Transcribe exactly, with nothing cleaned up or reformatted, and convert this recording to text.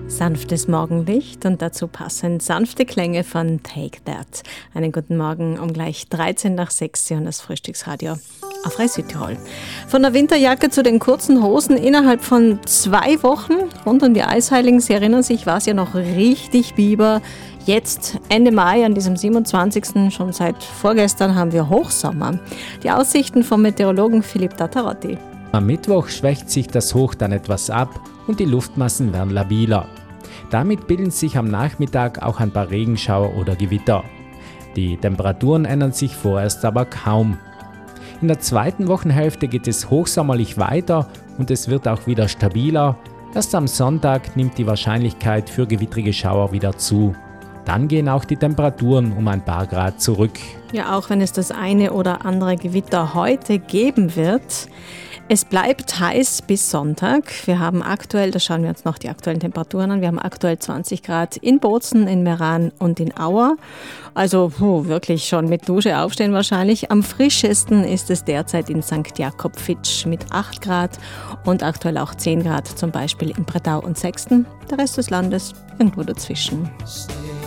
Sanftes Morgenlicht und dazu passend sanfte Klänge von Take That. Einen guten Morgen um gleich dreizehn nach sechs und das Frühstücksradio auf Radio Südtirol. Von der Winterjacke zu den kurzen Hosen innerhalb von zwei Wochen rund um die Eisheiligen. Sie erinnern sich, war es ja noch richtig Biber. Jetzt Ende Mai, an diesem siebenundzwanzigsten schon seit vorgestern, haben wir Hochsommer. Die Aussichten vom Meteorologen Philipp Tattarotti. Am Mittwoch schwächt sich das Hoch dann etwas ab und die Luftmassen werden labiler. Damit bilden sich am Nachmittag auch ein paar Regenschauer oder Gewitter. Die Temperaturen ändern sich vorerst aber kaum. In der zweiten Wochenhälfte geht es hochsommerlich weiter und es wird auch wieder stabiler. Erst am Sonntag nimmt die Wahrscheinlichkeit für gewittrige Schauer wieder zu. Dann gehen auch die Temperaturen um ein paar Grad zurück. Ja, auch wenn es das eine oder andere Gewitter heute geben wird. Es bleibt heiß bis Sonntag. Wir haben aktuell, da schauen wir uns noch die aktuellen Temperaturen an, wir haben aktuell zwanzig Grad in Bozen, in Meran und in Auer. Also puh, wirklich schon mit Dusche aufstehen wahrscheinlich. Am frischesten ist es derzeit in Sankt Jakob-Fitsch mit acht Grad und aktuell auch zehn Grad, zum Beispiel in Bretau und Sexten. Der Rest des Landes irgendwo dazwischen.